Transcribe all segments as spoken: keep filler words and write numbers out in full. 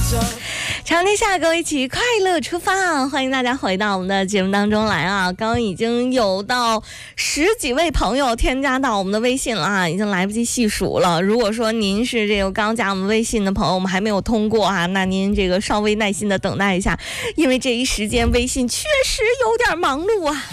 长天下，各位一起快乐出发！欢迎大家回到我们的节目当中来啊！刚刚已经有到十几位朋友添加到我们的微信了啊，已经来不及细数了。如果说您是这个刚加我们微信的朋友，我们还没有通过啊，那您这个稍微耐心的等待一下，因为这一时间微信确实有点忙碌啊。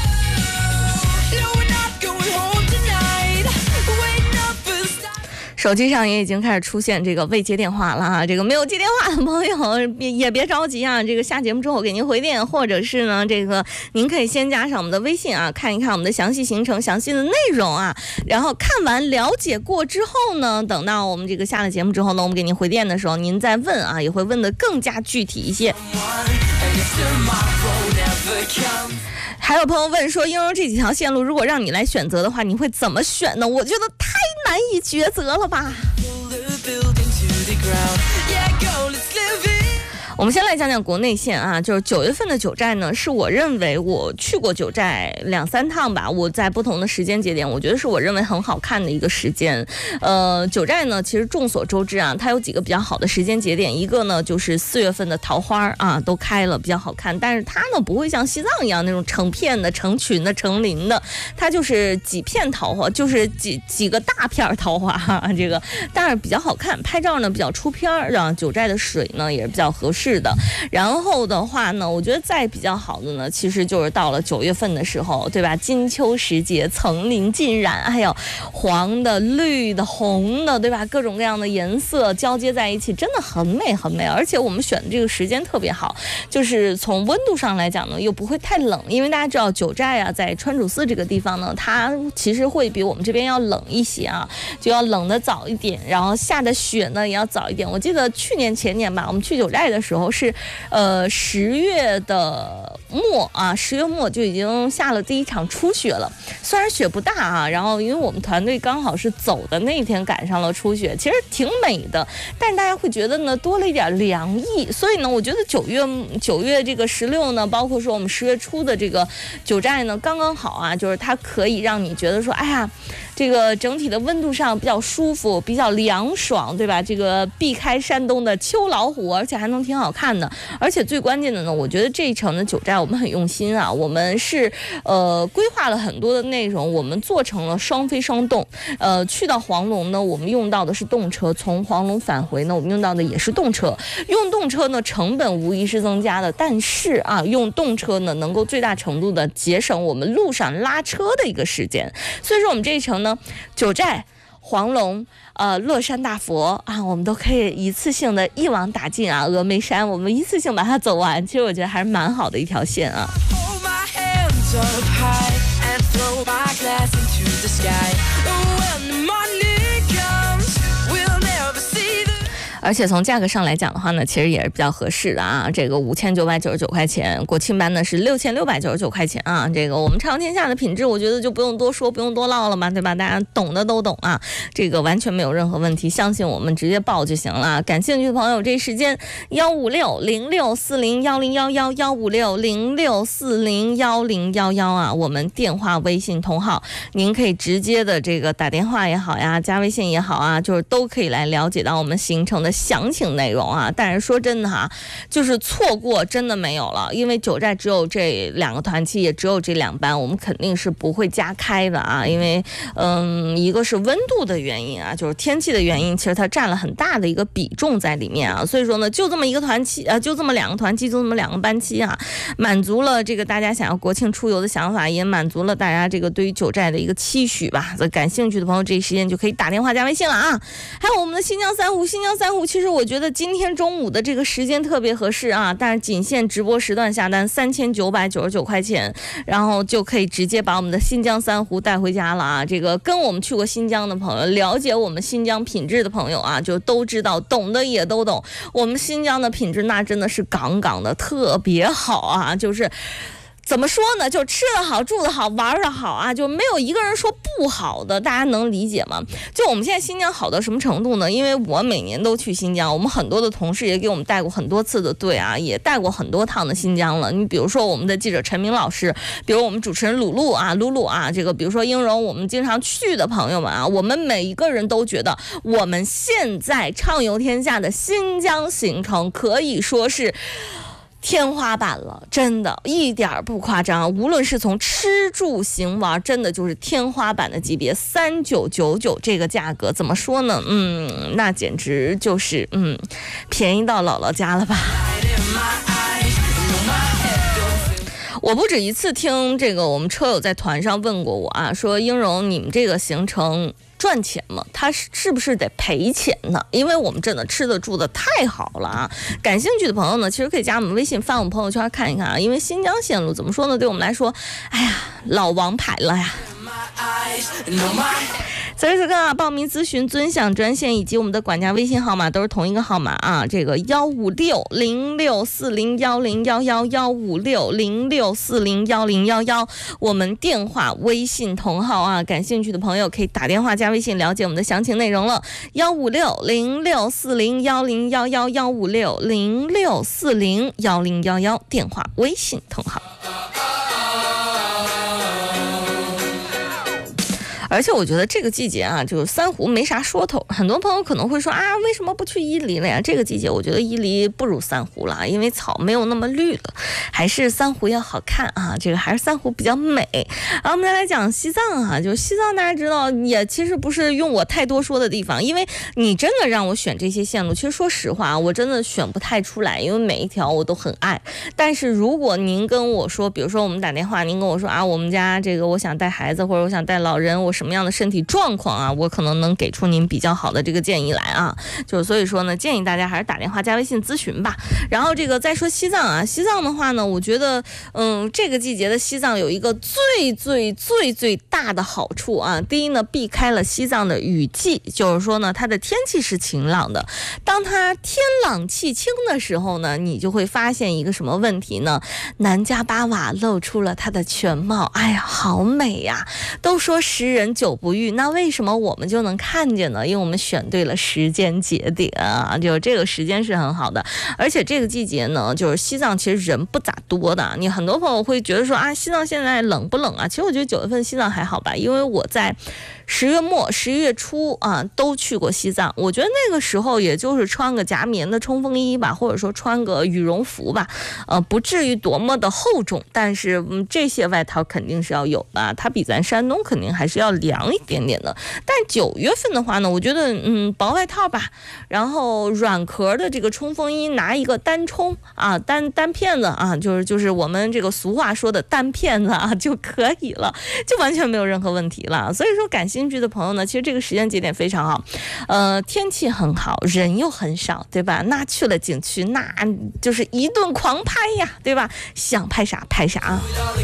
手机上也已经开始出现这个未接电话了啊！这个没有接电话的朋友别也别着急啊，这个下节目之后给您回电，或者是呢，这个您可以先加上我们的微信啊，看一看我们的详细行程、详细的内容啊，然后看完了解过之后呢，等到我们这个下了节目之后呢，我们给您回电的时候，您再问啊，也会问得更加具体一些。还有朋友问说，英英这几条线路如果让你来选择的话，你会怎么选呢？我觉得太难以抉择了吧。我们先来讲讲国内线啊，就是九月份的九寨呢，是我认为我去过九寨两三趟吧，我在不同的时间节点，我觉得是我认为很好看的一个时间。呃，九寨呢，其实众所周知啊，它有几个比较好的时间节点，一个呢就是四月份的桃花啊都开了，比较好看，但是它呢不会像西藏一样那种成片的、成群的、成林的，它就是几片桃花，就是几几个大片桃花哈，这个但是比较好看，拍照呢比较出片儿啊。九寨的水呢也是比较合适的。然后的话呢，我觉得再比较好的呢，其实就是到了九月份的时候，对吧？金秋时节，层林尽染，还有黄的、绿的、红的，对吧？各种各样的颜色交接在一起，真的很美很美。而且我们选的这个时间特别好，就是从温度上来讲呢，又不会太冷，因为大家知道九寨啊，在川主寺这个地方呢，它其实会比我们这边要冷一些啊，就要冷的早一点，然后下的雪呢也要早一点。我记得去年前年吧，我们去九寨的时候是，呃，十月的末啊，十月末就已经下了第一场初雪了。虽然雪不大啊，然后因为我们团队刚好是走的那一天赶上了初雪，其实挺美的，但是大家会觉得呢多了一点凉意。所以呢，我觉得九月九月这个十六呢，包括说我们十月初的这个九寨呢，刚刚好啊，就是它可以让你觉得说，哎呀，这个整体的温度上比较舒服，比较凉爽，对吧？这个避开山东的秋老虎，而且还能挺好看的。而且最关键的呢，我觉得这一程的九寨我们很用心啊，我们是呃规划了很多的内容，我们做成了双飞双动。呃，去到黄龙呢，我们用到的是动车；从黄龙返回呢，我们用到的也是动车。用动车呢，成本无疑是增加的，但是啊，用动车呢，能够最大程度的节省我们路上拉车的一个时间。所以说，我们这一程呢，九寨、黄龙、呃乐山大佛啊，我们都可以一次性的一网打尽啊。峨眉山我们一次性把它走完，其实我觉得还是蛮好的一条线啊。而且从价格上来讲的话呢，其实也是比较合适的啊。这个五千九百九十九块钱，国庆班呢是六千六百九十九块钱啊。这个我们长天下的品质，我觉得就不用多说，不用多唠了嘛，对吧？大家懂的都懂啊，这个完全没有任何问题，相信我们直接报就行了。感兴趣的朋友，这时间幺五六零六四零幺零幺幺幺五六零六四零幺零幺幺啊，我们电话、微信同号，您可以直接的这个打电话也好呀，加微信也好啊，就是都可以来了解到我们行程的详情内容啊。但是说真的哈，就是错过真的没有了，因为九寨只有这两个团期，也只有这两班，我们肯定是不会加开的啊。因为嗯，一个是温度的原因啊，就是天气的原因，其实它占了很大的一个比重在里面啊。所以说呢，就这么一个团期啊，就这么两个团期，就这么两个班期啊，满足了这个大家想要国庆出游的想法，也满足了大家这个对于九寨的一个期许吧。感兴趣的朋友，这一时间就可以打电话加微信了啊。还有我们的新疆三湖，新疆三湖。其实我觉得今天中午的这个时间特别合适啊，但是仅限直播时段下单三千九百九十九块钱，然后就可以直接把我们的新疆三湖带回家了啊。这个跟我们去过新疆的朋友，了解我们新疆品质的朋友啊，就都知道，懂的也都懂，我们新疆的品质那真的是杠杠的，特别好啊，就是怎么说呢？就吃得好，住得好，玩得好啊，就没有一个人说不好的，大家能理解吗？就我们现在新疆好到什么程度呢？因为我每年都去新疆，我们很多的同事也给我们带过很多次的队啊，也带过很多趟的新疆了。你比如说我们的记者陈明老师，比如我们主持人鲁鲁啊，鲁鲁啊，这个比如说英荣，我们经常去的朋友们啊，我们每一个人都觉得我们现在畅游天下的新疆行程可以说是天花板了，真的一点不夸张。无论是从吃住行玩，真的就是天花板的级别，三九九九这个价格怎么说呢？嗯，那简直就是嗯，便宜到姥姥家了吧。我不止一次听这个我们车友在团上问过我啊，说英荣你们这个行程赚钱吗？他是是不是得赔钱呢？因为我们真的吃的住的太好了啊！感兴趣的朋友呢，其实可以加我们微信，翻我们朋友圈看一看啊。因为新疆线路怎么说呢？对我们来说，哎呀，老王牌了呀。此时此刻啊，报名咨询尊享专线以及我们的管家微信号码都是同一个号码啊，这个幺五六零六四零幺零幺幺幺五六零六四零幺零幺幺，我们电话微信同号啊，感兴趣的朋友可以打电话加微信了解我们的详情内容了，幺五六零六四零幺零幺幺幺五六零六四零幺零幺幺，电话微信同号。而且我觉得这个季节啊，就是三湖没啥说头。很多朋友可能会说啊，为什么不去伊犁了呀？这个季节我觉得伊犁不如三湖了，因为草没有那么绿了，还是三湖要好看啊。这个还是三湖比较美。然后我们再来讲西藏啊，就是西藏大家知道也其实不是用我太多说的地方，因为你真的让我选这些线路，其实说实话我真的选不太出来，因为每一条我都很爱。但是如果您跟我说，比如说我们打电话，您跟我说啊，我们家这个我想带孩子或者我想带老人，我什么样的身体状况啊，我可能能给出您比较好的这个建议来啊。就所以说呢，建议大家还是打电话加微信咨询吧。然后这个再说西藏啊，西藏的话呢，我觉得嗯，这个季节的西藏有一个最最最最大的好处啊。第一呢，避开了西藏的雨季，就是说呢，它的天气是晴朗的。当它天朗气清的时候呢，你就会发现一个什么问题呢？南迦巴瓦露出了它的全貌，哎呀，好美呀！都说十人九不遇，那为什么我们就能看见呢？因为我们选对了时间节点啊，就这个时间是很好的。而且这个季节呢，就是西藏其实人不咋多的。你很多朋友会觉得说啊，西藏现在冷不冷啊？其实我觉得九月份西藏还好吧，因为我在十月末、十一月初啊都去过西藏。我觉得那个时候也就是穿个夹棉的冲锋衣吧，或者说穿个羽绒服吧，呃，不至于多么的厚重，但是嗯，这些外套肯定是要有的，它比咱山东肯定还是要凉一点点的。但九月份的话呢，我觉得嗯，薄外套吧，然后软壳的这个冲锋衣拿一个单冲啊，单单片子啊，就是就是我们这个俗话说的单片子啊就可以了，就完全没有任何问题了。所以说感兴趣的朋友呢，其实这个时间节点非常好，呃，天气很好，人又很少，对吧？那去了景区，那就是一顿狂拍呀，对吧？想拍啥拍啥。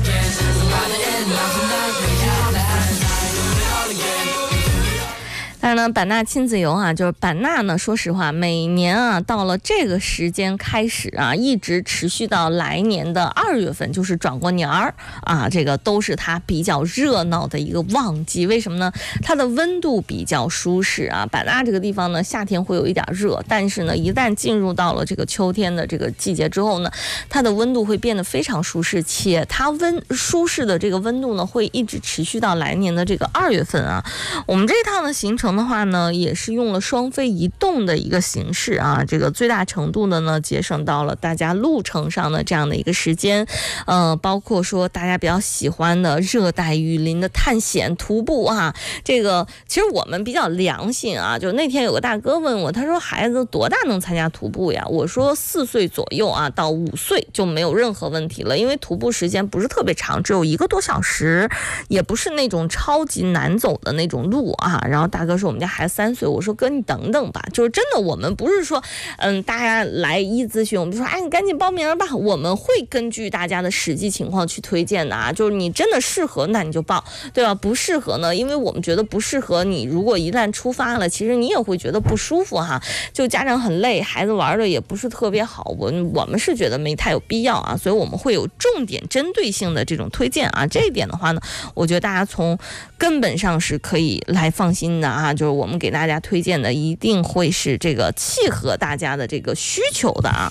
当然呢，版纳亲子游啊，就是版纳呢，说实话，每年啊到了这个时间开始啊，一直持续到来年的二月份，就是转过年儿啊，这个都是它比较热闹的一个旺季。为什么呢？它的温度比较舒适啊。版纳这个地方呢，夏天会有一点热，但是呢，一旦进入到了这个秋天的这个季节之后呢，它的温度会变得非常舒适，且它温舒适的这个温度呢，会一直持续到来年的这个二月份啊。我们这一趟的行程的话呢，也是用了双飞移动的一个形式啊，这个最大程度的呢节省到了大家路程上的这样的一个时间，呃，包括说大家比较喜欢的热带雨林的探险徒步啊，这个其实我们比较良心啊，就那天有个大哥问我，他说孩子多大能参加徒步呀？我说四岁左右啊，到五岁就没有任何问题了，因为徒步时间不是特别长，只有一个多小时，也不是那种超级难走的那种路啊。然后大哥时候我们家孩子三岁，我说哥你等等吧，就是真的我们不是说嗯大家来一咨询我们就说哎你赶紧报名吧，我们会根据大家的实际情况去推荐的啊，就是你真的适合那你就报，对吧？不适合呢，因为我们觉得不适合你，如果一旦出发了，其实你也会觉得不舒服哈，就家长很累，孩子玩的也不是特别好，我我们是觉得没太有必要啊，所以我们会有重点针对性的这种推荐啊，这一点的话呢，我觉得大家从根本上是可以来放心的啊，就是我们给大家推荐的一定会是这个契合大家的这个需求的啊。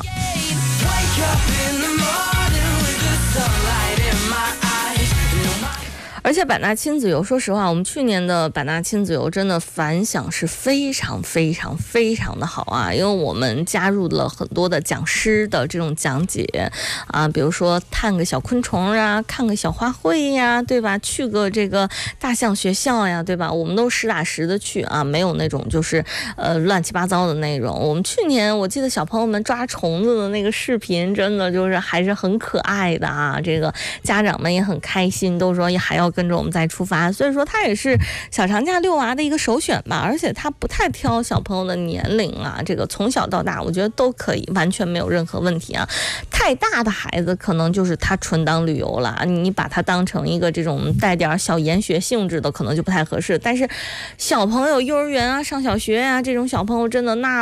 而且百纳亲子游，说实话，我们去年的百纳亲子游真的反响是非常非常非常的好啊，因为我们加入了很多的讲师的这种讲解啊，比如说探个小昆虫啊，看个小花卉呀，对吧？去个这个大象学校呀，对吧？我们都实打实的去啊，没有那种就是呃乱七八糟的内容。我们去年我记得小朋友们抓虫子的那个视频，真的就是还是很可爱的啊，这个家长们也很开心，都说还要跟着我们再出发，所以说它也是小长假遛娃的一个首选吧，而且它不太挑小朋友的年龄啊，这个从小到大我觉得都可以，完全没有任何问题啊。太大的孩子可能就是他纯当旅游了，你把它当成一个这种带点小研学性质的可能就不太合适，但是小朋友幼儿园啊上小学啊这种小朋友真的那